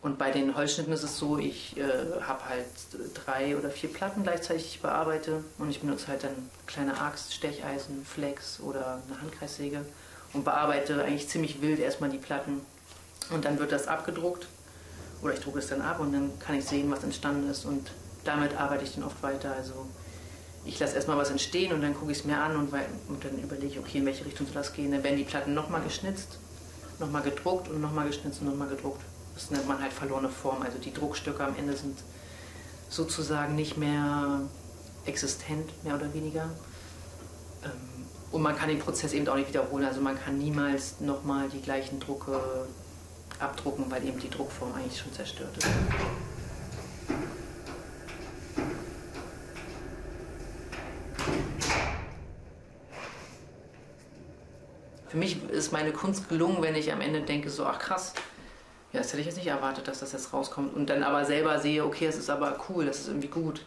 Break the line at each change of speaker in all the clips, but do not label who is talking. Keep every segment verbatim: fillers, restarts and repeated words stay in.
Und bei den Holzschnitten ist es so, ich äh, habe halt drei oder vier Platten gleichzeitig, die ich bearbeite. Und ich benutze halt dann kleine Axt, Stecheisen, Flex oder eine Handkreissäge und bearbeite eigentlich ziemlich wild erstmal die Platten. Und dann wird das abgedruckt oder ich drucke es dann ab und dann kann ich sehen, was entstanden ist. Und damit arbeite ich dann oft weiter. Also ich lasse erstmal was entstehen und dann gucke ich es mir an und, und dann überlege ich, okay, in welche Richtung soll das gehen. Dann werden die Platten nochmal geschnitzt, nochmal gedruckt und nochmal geschnitzt und nochmal gedruckt. Das nennt man halt verlorene Form. Also die Druckstücke am Ende sind sozusagen nicht mehr existent, mehr oder weniger. Und man kann den Prozess eben auch nicht wiederholen. Also man kann niemals nochmal die gleichen Drucke abdrucken, weil eben die Druckform eigentlich schon zerstört ist. Für mich ist meine Kunst gelungen, wenn ich am Ende denke, so, ach krass, ja, das hätte ich jetzt nicht erwartet, dass das jetzt rauskommt. Und dann aber selber sehe, okay, es ist aber cool, das ist irgendwie gut.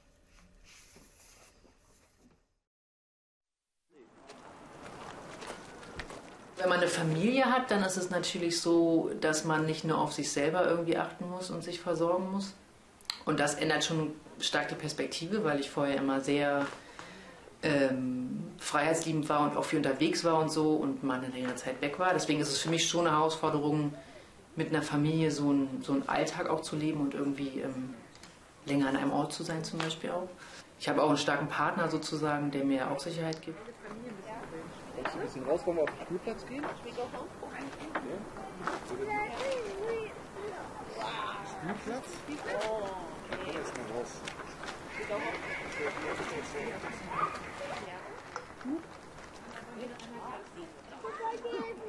Wenn man eine Familie hat, dann ist es natürlich so, dass man nicht nur auf sich selber irgendwie achten muss und sich versorgen muss. Und das ändert schon stark die Perspektive, weil ich vorher immer sehr ähm, freiheitsliebend war und auch viel unterwegs war und so und mal eine längere Zeit weg war. Deswegen ist es für mich schon eine Herausforderung, mit einer Familie so einen, so einen Alltag auch zu leben und irgendwie ähm, länger an einem Ort zu sein zum Beispiel auch. Ich habe auch einen starken Partner sozusagen, der mir auch Sicherheit gibt.
Wolltest du ein bisschen raus, wollen wir auf den Spielplatz gehen? Ja. Spielplatz? Oh. Dann komm jetzt mal raus. Ja.